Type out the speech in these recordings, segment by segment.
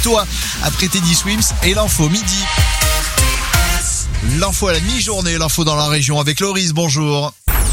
toi après Teddy Swims et l'info midi. L'info à la mi-journée, l'info dans la région avec Loris, bonjour.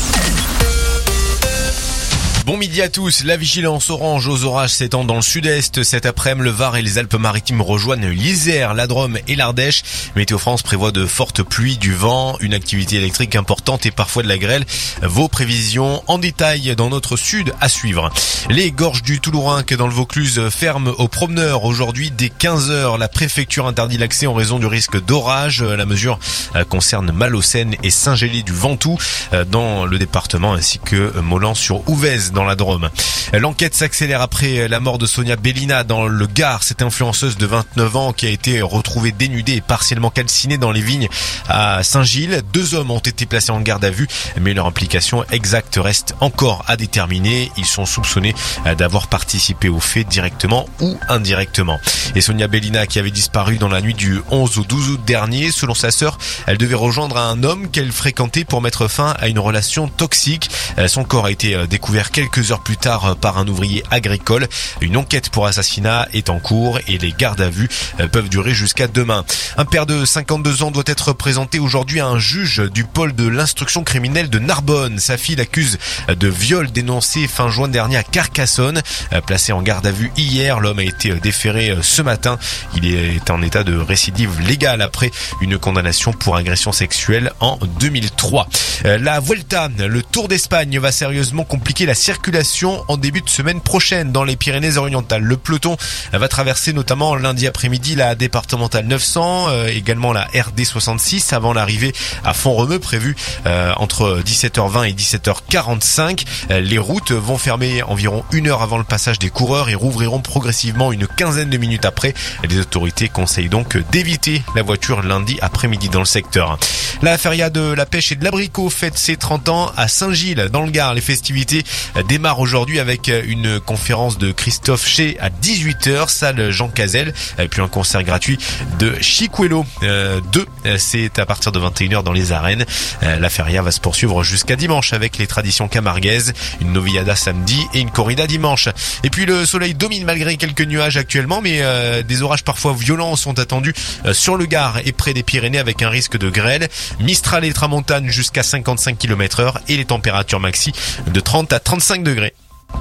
Bon midi à tous, la vigilance orange aux orages s'étend dans le sud-est. Cet après-midi, le Var et les Alpes-Maritimes rejoignent l'Isère, la Drôme et l'Ardèche. Météo France prévoit de fortes pluies, du vent, une activité électrique importante et parfois de la grêle. Vos prévisions en détail dans notre sud à suivre. Les gorges du Toulourenc dans le Vaucluse ferment aux promeneurs aujourd'hui dès 15h. La préfecture interdit l'accès en raison du risque d'orage. La mesure concerne Malaucène et Saint-Gély du Ventoux dans le département ainsi que Molan-sur-Ouvèze dans la Drôme. L'enquête s'accélère après la mort de Sonia Bellina dans le Gard. Cette influenceuse de 29 ans qui a été retrouvée dénudée et partiellement calcinée dans les vignes à Saint-Gilles. 2 hommes ont été placés en garde à vue, mais leur implication exacte reste encore à déterminer. Ils sont soupçonnés d'avoir participé aux faits directement ou indirectement. Et Sonia Bellina qui avait disparu dans la nuit du 11 au 12 août dernier, selon sa sœur, elle devait rejoindre un homme qu'elle fréquentait pour mettre fin à une relation toxique. Son corps a été découvert quelques heures plus tard par un ouvrier agricole. Une enquête pour assassinat est en cours et les gardes à vue peuvent durer jusqu'à demain. Un père de 52 ans doit être présenté aujourd'hui à un juge du pôle de l'instruction criminelle de Narbonne. Sa fille l'accuse de viol dénoncé fin juin dernier à Carcassonne. Placé en garde à vue hier, l'homme a été déféré ce matin. Il est en état de récidive légale après une condamnation pour agression sexuelle en 2003. La Vuelta, le Tour d'Espagne, va sérieusement compliquer la circulation en début de semaine prochaine dans les Pyrénées-Orientales. Le peloton va traverser notamment lundi après-midi la départementale 900, également la RD 66 avant l'arrivée à Font-Romeu prévue entre 17h20 et 17h45. Les routes vont fermer environ 1 heure avant le passage des coureurs et rouvriront progressivement une quinzaine de minutes après. Les autorités conseillent donc d'éviter la voiture lundi après-midi dans le secteur. La feria de la pêche et de l'abricot fête ses 30 ans à Saint-Gilles dans le Gard. Les festivités démarrent aujourd'hui avec une conférence de Christophe Chez à 18h, salle Jean Cazel, puis un concert gratuit de Chicuelo 2, c'est à partir de 21h dans les arènes. La feria va se poursuivre jusqu'à dimanche avec les traditions camarguaises, une novillada samedi et une corrida dimanche. Et puis le soleil domine malgré quelques nuages actuellement, mais des orages parfois violents sont attendus sur le Gard et près des Pyrénées avec un risque de grêle. Mistral et tramontane jusqu'à 55 km/h et les températures maxi de 30 à 35 degrés.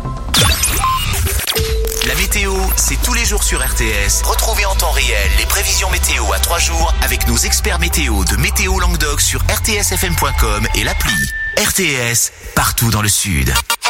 La météo, c'est tous les jours sur RTS. Retrouvez en temps réel les prévisions météo à 3 jours avec nos experts météo de Météo Languedoc sur rtsfm.com et l'appli. RTS, partout dans le sud.